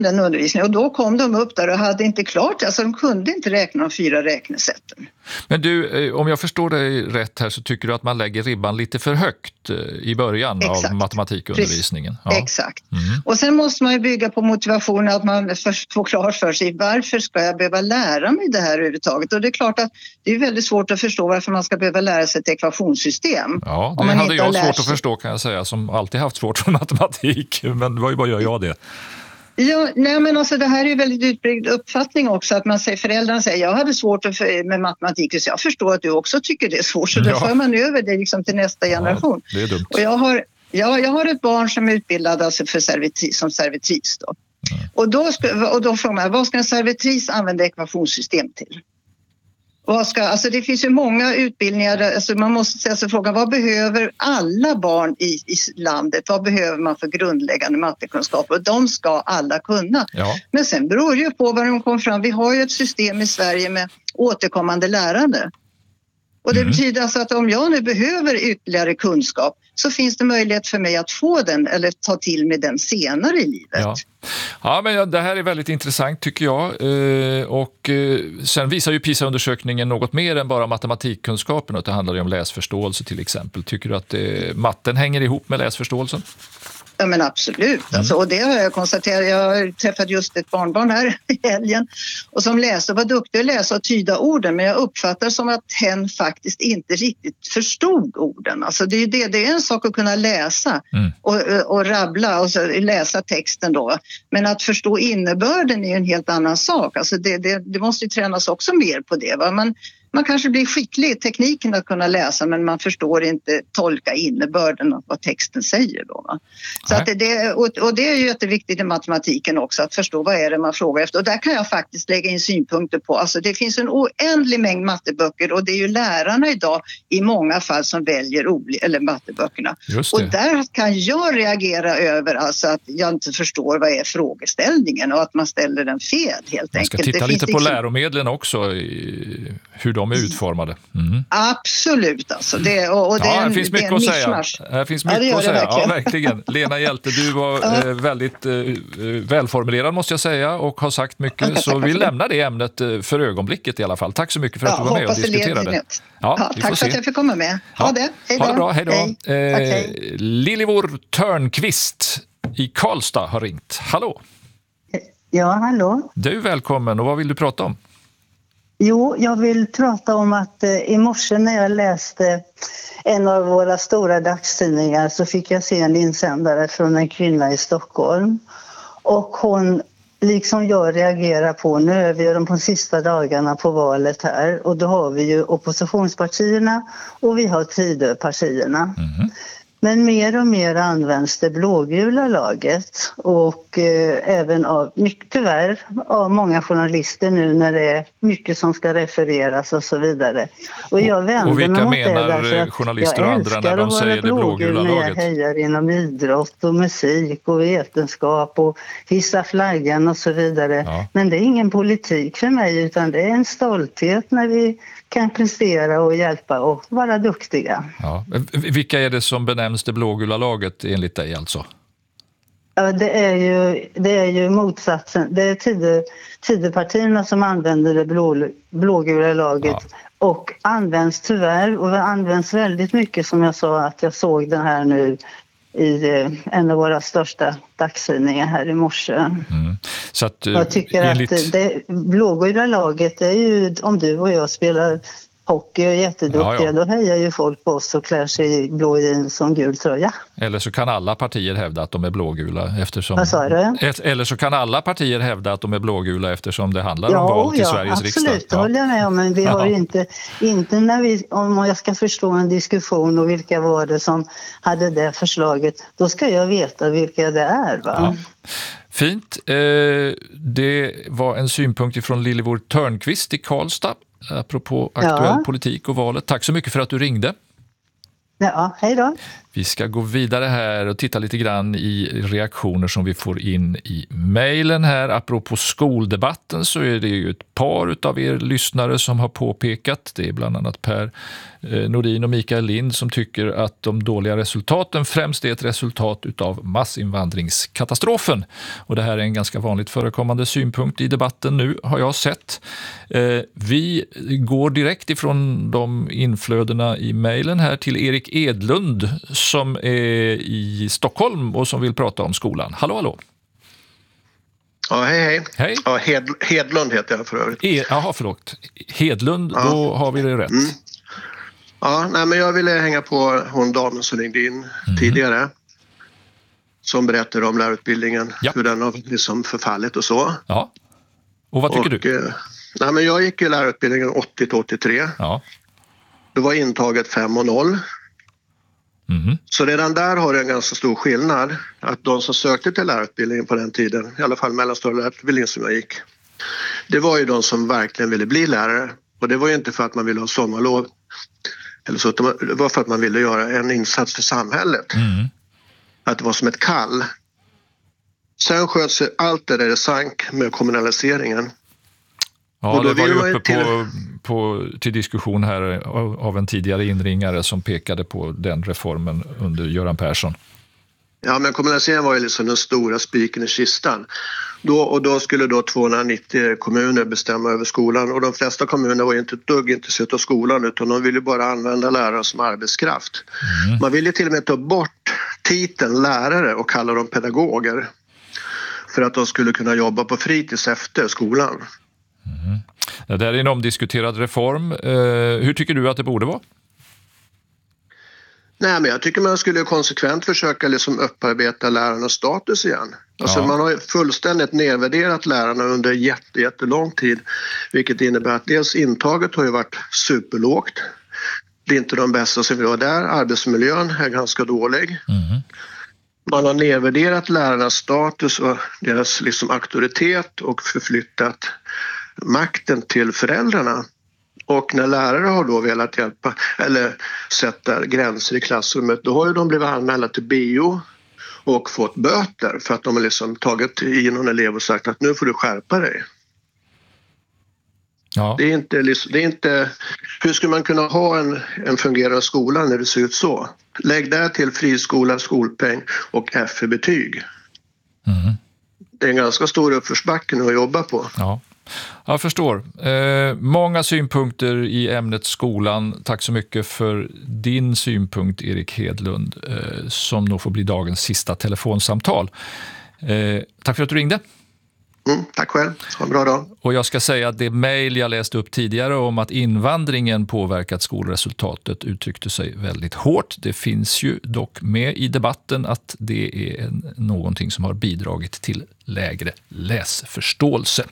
den undervisningen. Och då kom de upp där och hade inte klart, alltså de kunde inte räkna de 4 räknesätten. Men du, om jag förstår dig rätt här så tycker du att man lägger ribban lite för högt i början av matematikundervisningen. Ja. Exakt. Och sen måste man ju bygga på motivationen att man får klart för sig varför ska jag behöva lära mig det här överhuvudtaget. Och det är klart att det är väldigt svårt att förstå varför man ska behöva lära sig ett ekvationssystem. Ja, det hade jag svårt att förstå kan jag säga, som alltid haft svårt för matematik. Men vad gör jag det? Ja, nej men alltså det här är ju väldigt utbredd uppfattning också att man säger, föräldrarna säger jag hade svårt med matematik så jag förstår att du också tycker det är svårt så då för man över det liksom till nästa generation. Det är dumt. Och jag har ett barn som är utbildad alltså som servitris då. Och då frågar man vad ska en servitris använda ekvationssystem till? Alltså det finns ju många utbildningar där, alltså man måste ställa sig frågan vad behöver alla barn i landet? Vad behöver man för grundläggande mattekunskaper? Och de ska alla kunna. Ja. Men sen beror det ju på vad de kommer fram. Vi har ju ett system i Sverige med återkommande lärande. Och det betyder alltså att om jag nu behöver ytterligare kunskap så finns det möjlighet för mig att få den eller ta till mig den senare i livet. Ja men det här är väldigt intressant tycker jag. Och sen visar ju PISA-undersökningen något mer än bara matematikkunskapen. Och det handlar ju om läsförståelse till exempel. Tycker du att matten hänger ihop med läsförståelsen? Ja men absolut. Alltså, och det har jag konstaterat. Jag träffade just ett barnbarn här i helgen och som läste och var duktig att läsa och tyda orden. Men jag uppfattar som att hen faktiskt inte riktigt förstod orden. Alltså det är en sak att kunna läsa och rabbla och så läsa texten då. Men att förstå innebörden är en helt annan sak. Alltså det måste ju tränas också mer på det. Va? Man kanske blir skicklig i tekniken att kunna läsa men man förstår inte tolka innebörden av vad texten säger då. Va? Så att det är ju jätteviktigt i matematiken också att förstå vad är det man frågar efter. Och där kan jag faktiskt lägga in synpunkter på. Alltså det finns en oändlig mängd matteböcker och det är ju lärarna idag i många fall som väljer matteböckerna. Och där kan jag reagera över alltså att jag inte förstår vad är frågeställningen och att man ställer den fel helt enkelt. Man ska titta lite på läromedlen också, hur de är utformade. Absolut alltså. Här finns mycket att säga. Här finns mycket att säga. Ja, verkligen. Lena Hjälte, du var väldigt välformulerad måste jag säga och har sagt mycket. Så vi lämnar det ämnet för ögonblicket i alla fall. Tack så mycket för att du var med och diskuterade. Tack för att jag fick komma med. Ha det bra. Hej då. Lilivor Törnqvist i Karlstad har ringt. Hallå. Ja, hallå. Du är välkommen och vad vill du prata om? Jo, jag vill prata om att i morse när jag läste en av våra stora dagstidningar så fick jag se en insändare från en kvinna i Stockholm. Och hon, liksom jag, reagerar på, nu är vi de sista dagarna på valet här och då har vi ju oppositionspartierna och vi har Tidöpartierna. Men mer och mer används det blågula laget och även tyvärr av många journalister nu när det är mycket som ska refereras och så vidare. Och jag vänder mig mot det därför att journalister och andra när de säger det blågula laget? Jag hejar inom idrott och musik och vetenskap och hissa flaggan och så vidare. Ja. Men det är ingen politik för mig utan det är en stolthet när vi kan prestera och hjälpa och vara duktiga. Ja. Vilka är det som benämns det blågula laget enligt dig alltså? Ja, det är ju motsatsen. Det är Tidöpartierna som använder det blågula laget och används tyvärr och det används väldigt mycket som jag sa att jag såg den här nu i en av våra största dagstidningar här i morse. Så att, jag tycker att det blågula laget är ju, om du och jag spelar hockey och är jätteduktiga, då hejar ju folk på oss och klär sig i blå jeans som gul tröja. Eller så kan alla partier hävda att de är blågula eftersom... Vad sa du? Eller så kan alla partier hävda att de är blågula eftersom det handlar om val till Sveriges riksdag. Absolut, det håller jag med om, men vi har ju inte när vi, om jag ska förstå en diskussion och vilka var det som hade det förslaget, då ska jag veta vilka det är, va? Ja. Fint. Det var en synpunkt från Lilivor Törnqvist i Karlstad apropå aktuell politik och valet. Tack så mycket för att du ringde. Ja, hej då. Vi ska gå vidare här och titta lite grann i reaktioner som vi får in i mejlen här. Apropå skoldebatten så är det ju ett par utav er lyssnare som har påpekat. Det är bland annat Per Nordin och Mikael Lind som tycker att de dåliga resultaten främst är ett resultat utav massinvandringskatastrofen. Och det här är en ganska vanligt förekommande synpunkt i debatten nu, har jag sett. Vi går direkt ifrån de inflödena i mejlen här till Erik Edlund som är i Stockholm och som vill prata om skolan. Hallå, hallå. Ja, hej. Hej. Ja, Hedlund heter jag för övrigt. Jaha, förlåt. Hedlund, ja. Då har vi det rätt. Mm. Ja, nej, men jag ville hänga på hon damen som ringde in tidigare. Som berättade om lärarutbildningen. Ja. Hur den har liksom förfallit och så. Ja. Och vad tycker du? Nej, men jag gick i lärarutbildningen 80-83. Ja. Det var intaget 5,0. Så redan där har det en ganska stor skillnad. Att de som sökte till lärarutbildningen på den tiden, i alla fall mellanstadielärarutbildningen som jag gick, det var ju de som verkligen ville bli lärare. Och det var ju inte för att man ville ha sommarlov eller så, det var för att man ville göra en insats för samhället. Att det var som ett kall. Sen sköt sig allt det där sank med kommunaliseringen. Ja, och då det var ju uppe till diskussion här av en tidigare inringare som pekade på den reformen under Göran Persson. Ja, men kommunaliseringen var ju liksom den stora spiken i kistan. Då skulle då 290 kommuner bestämma över skolan och de flesta kommuner var ju inte ett dugg intresserade av skolan utan de ville bara använda lärare som arbetskraft. Man ville till och med ta bort titeln lärare och kalla dem pedagoger för att de skulle kunna jobba på fritids efter skolan. Det där är en omdiskuterad reform. Hur tycker du att det borde vara? Nej, men jag tycker man skulle konsekvent försöka liksom upparbeta lärarnas status igen. Alltså man har fullständigt nedvärderat lärarna under jättelång tid. Vilket innebär att dels intaget har ju varit superlågt. Det är inte de bästa som vi har där. Arbetsmiljön är ganska dålig. Man har nedvärderat lärarnas status och deras liksom auktoritet och förflyttat makten till föräldrarna. Och när lärare har då velat hjälpa eller sätta gränser i klassrummet, då har ju de blivit anmälda till BO och fått böter för att de har liksom tagit in någon elev och sagt att nu får du skärpa dig. Ja. Det är inte, hur ska man kunna ha en fungerande skola när det ser ut så? Lägg där till friskola, skolpeng och FE-betyg. Det är en ganska stor uppförsbacke nu att jobba på. Ja. Jag förstår. Många synpunkter i ämnet skolan. Tack så mycket för din synpunkt, Erik Hedlund, som nog får bli dagens sista telefonsamtal. Tack för att du ringde. Tack själv. Ha en bra dag. Och jag ska säga att det mejl jag läste upp tidigare om att invandringen påverkat skolresultatet uttryckte sig väldigt hårt. Det finns ju dock med i debatten att det är någonting som har bidragit till lägre läsförståelse.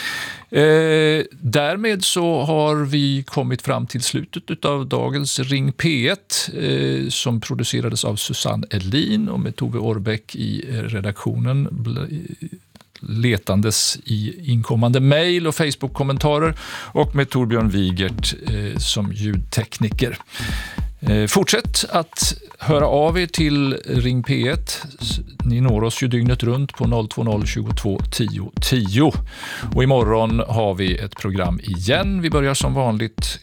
Därmed så har vi kommit fram till slutet av dagens Ring P1 som producerades av Susanne Elin och med Tove Årbäck i redaktionen letandes i inkommande mejl och Facebook-kommentarer och med Torbjörn Wigert som ljudtekniker. Fortsätt att höra av er till Ring P1. Ni når oss ju dygnet runt på 020 22 10 10. Och imorgon har vi ett program igen. Vi börjar som vanligt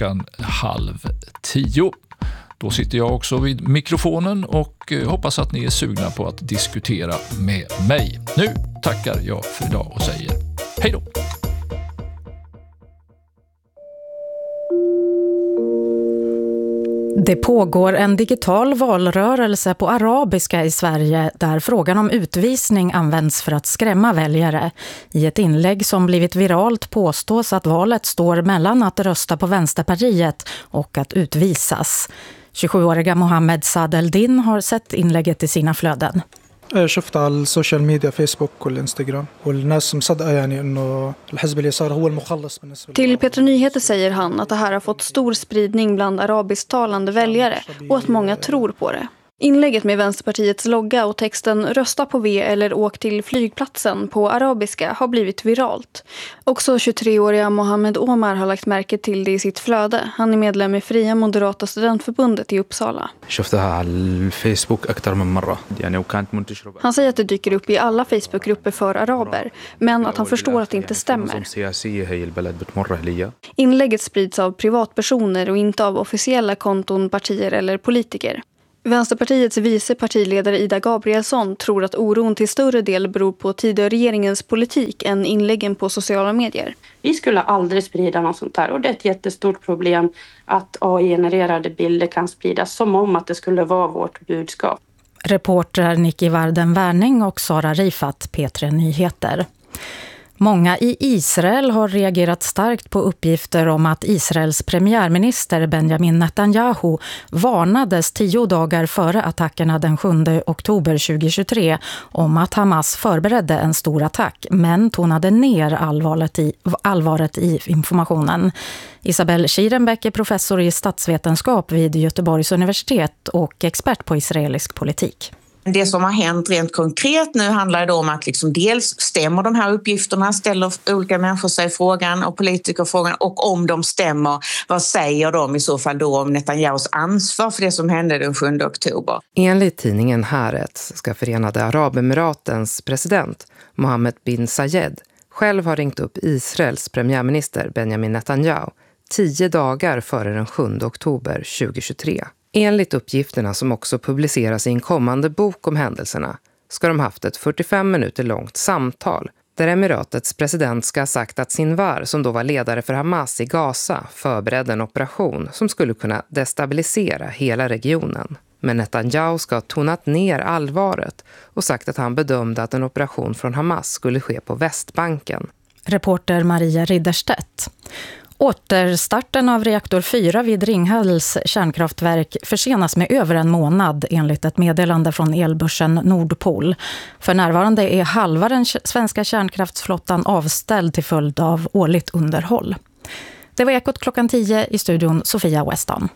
9:30. Då sitter jag också vid mikrofonen och hoppas att ni är sugna på att diskutera med mig. Nu tackar jag för idag och säger hej då! Det pågår en digital valrörelse på arabiska i Sverige där frågan om utvisning används för att skrämma väljare. I ett inlägg som blivit viralt påstås att valet står mellan att rösta på Vänsterpartiet och att utvisas. 27-åriga Mohammed Sadeldin har sett inlägget i sina flöden. شفت على السوشيال ميديا فيسبوك والإنستغرام والناس مصدقة يعني إنه الحزب اليسار هو المخلص بالنسبة Till Petra Nyheter säger han att det här har fått stor spridning bland arabisktalande väljare och att många tror på det. Inlägget med Vänsterpartiets logga och texten "Rösta på V eller åk till flygplatsen" på arabiska har blivit viralt. Också 23-åriga Mohammed Omar har lagt märke till det i sitt flöde. Han är medlem i Fria Moderata studentförbundet i Uppsala. Han säger att det dyker upp i alla Facebookgrupper för araber, men att han förstår att det inte stämmer. Inlägget sprids av privatpersoner och inte av officiella konton, partier eller politiker. Vänsterpartiets vice partiledare Ida Gabrielsson tror att oron till större del beror på Tidöregeringens politik än inläggen på sociala medier. Vi skulle aldrig sprida något sånt här, och det är ett jättestort problem att AI-genererade bilder kan spridas som om att det skulle vara vårt budskap. Reporter Nicky Warden-Wärning och Sara Rifat, P3 Nyheter. Många i Israel har reagerat starkt på uppgifter om att Israels premiärminister Benjamin Netanyahu varnades 10 dagar före attackerna den 7 oktober 2023 om att Hamas förberedde en stor attack, men tonade ner allvaret i informationen. Isabel Schierenbeck är professor i statsvetenskap vid Göteborgs universitet och expert på israelisk politik. Det som har hänt rent konkret nu handlar då om att liksom dels stämmer de här uppgifterna, ställer olika människor sig frågan och politiker frågan, och om de stämmer, vad säger de i så fall då om Netanyahus ansvar för det som hände den 7 oktober? Enligt tidningen Haaretz ska Förenade Arabemiratens president Mohammed bin Zayed själv ha ringt upp Israels premiärminister Benjamin Netanyahu 10 dagar före den 7 oktober 2023. Enligt uppgifterna, som också publiceras i en kommande bok om händelserna, ska de haft ett 45 minuter långt samtal där Emiratets president ska ha sagt att Sinwar, som då var ledare för Hamas i Gaza, förberedde en operation som skulle kunna destabilisera hela regionen. Men Netanyahu ska ha tonat ner allvaret och sagt att han bedömde att en operation från Hamas skulle ske på Västbanken. Reporter Maria Ridderstedt. Återstarten av reaktor 4 vid Ringhals kärnkraftverk försenas med över en månad enligt ett meddelande från elbörsen Nordpol. För närvarande är halva den svenska kärnkraftsflottan avställd till följd av årligt underhåll. Det var Ekot klockan 10, i studion Sofia Weston.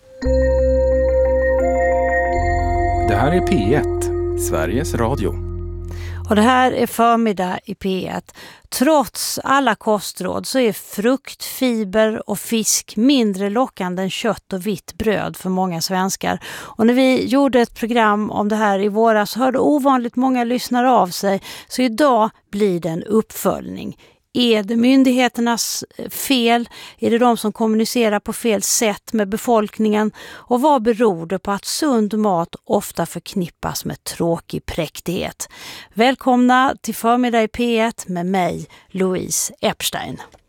Det här är P1, Sveriges Radio. Och det här är Förmiddag i P1. Trots alla kostråd så är frukt, fiber och fisk mindre lockande än kött och vitt bröd för många svenskar. Och när vi gjorde ett program om det här i våras hörde ovanligt många lyssnare av sig. Så idag blir det en uppföljning. Är det myndigheternas fel? Är det de som kommunicerar på fel sätt med befolkningen? Och vad beror det på att sund mat ofta förknippas med tråkig präktighet? Välkomna till Förmiddag i P1 med mig, Louise Epstein.